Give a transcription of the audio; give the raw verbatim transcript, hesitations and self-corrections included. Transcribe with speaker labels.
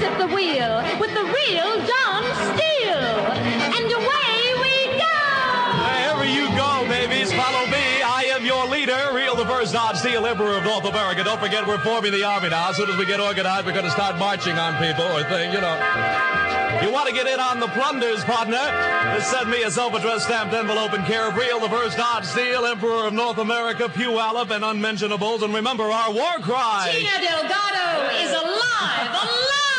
Speaker 1: at the wheel with the real John Steele. And away we go!
Speaker 2: Wherever you go, babies, follow me. I am your leader, Real the First John Steele, Emperor of North America. Don't forget, we're forming the army now. As soon as we get organized, we're going to start marching on people or thing, you know. You want to get in on the plunders, partner? Just send me a self-addressed stamped envelope in care of Real the First John Steele, Emperor of North America, Puyallup, and unmentionables. And remember our war cry.
Speaker 1: Tina Delgado is alive, alive!